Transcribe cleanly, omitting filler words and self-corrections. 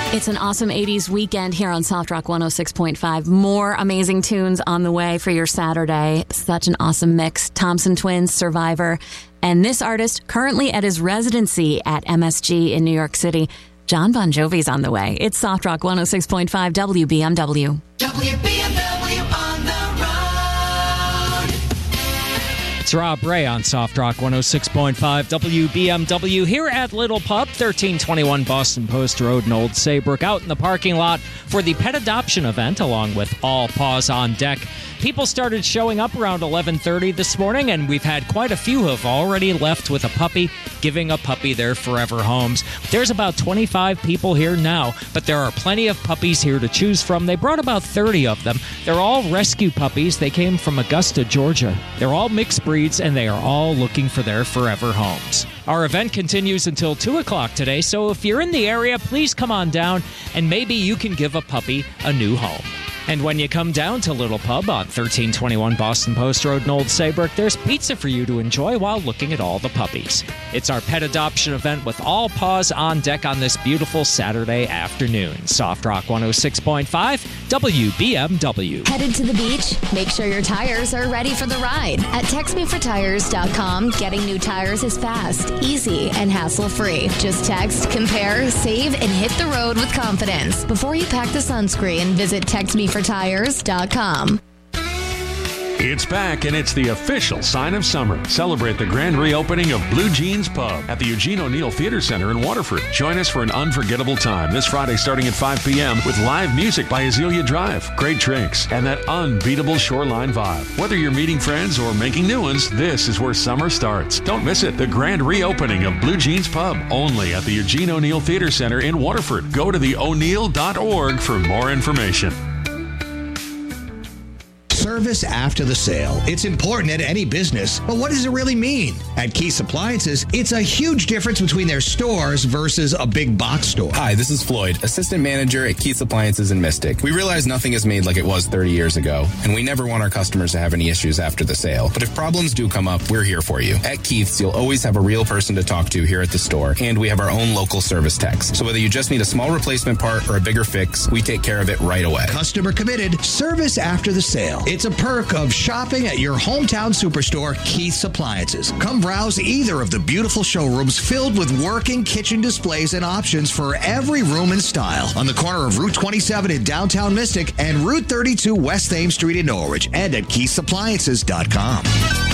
It's an awesome 80s weekend here on Soft Rock 106.5. More amazing tunes on the way for your Saturday. Such an awesome mix. Thompson Twins, Survivor, and this artist currently at his residency at MSG in New York City. John Bon Jovi's on the way. It's Soft Rock 106.5 WBMW. WBMW on the road. It's Rob Ray on Soft Rock 106.5 WBMW here at Little Pub, 1321 Boston Post Road in Old Saybrook, out in the parking lot for the pet adoption event along with All Paws on Deck. People started showing up around 11:30 this morning, and we've had quite a few who have already left with a puppy, giving a puppy their forever homes. There's about 25 people here now, but there are plenty of puppies here to choose from. They brought about 30 of them. They're all rescue puppies. They came from Augusta, Georgia. They're all mixed breeds, and they are all looking for their forever homes. Our event continues until 2 o'clock today, so if you're in the area, please come on down, and maybe you can give a puppy a new home. And when you come down to Little Pub on 1321 Boston Post Road in Old Saybrook, there's pizza for you to enjoy while looking at all the puppies. It's our pet adoption event with All Paws on Deck on this beautiful Saturday afternoon. Soft Rock 106.5 WBMW. Headed to the beach? Make sure your tires are ready for the ride. At TextMeForTires.com, getting new tires is fast, easy, and hassle-free. Just text, compare, save, and hit the road with confidence. Before you pack the sunscreen, visit TextMeForTires.com. It's back, and it's the official sign of summer. Celebrate the grand reopening of Blue Jeans Pub at the Eugene O'Neill Theater Center in Waterford. Join us for an unforgettable time this Friday starting at 5 p.m. with live music by Azalea Drive, great drinks, and that unbeatable shoreline vibe. Whether you're meeting friends or making new ones, this is where summer starts. Don't miss it. The grand reopening of Blue Jeans Pub, only at the Eugene O'Neill Theater Center in Waterford. Go to theo'neill.org for more information. Service after the sale. It's important at any business, but what does it really mean? At Keith's Appliances, it's a huge difference between their stores versus a big box store. Hi, this is Floyd, Assistant Manager at Keith's Appliances in Mystic. We realize nothing is made like it was 30 years ago, and we never want our customers to have any issues after the sale. But if problems do come up, we're here for you. At Keith's, you'll always have a real person to talk to here at the store, and we have our own local service techs. So whether you just need a small replacement part or a bigger fix, we take care of it right away. Customer committed, service after the sale. It's a perk of shopping at your hometown superstore, Keith's Appliances. Come browse either of the beautiful showrooms filled with working kitchen displays and options for every room and style on the corner of Route 27 in downtown Mystic and Route 32 West Thames Street in Norwich, and at KeithsAppliances.com.